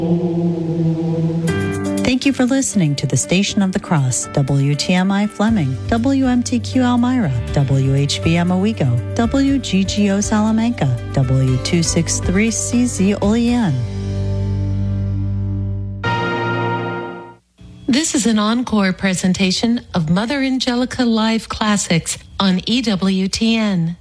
Thank you for listening to the Station of the Cross, WTMI Fleming, WMTQ Elmira, WHVM Owego, WGGO Salamanca, W263CZ Olean. This is an encore presentation of Mother Angelica Live Classics on EWTN.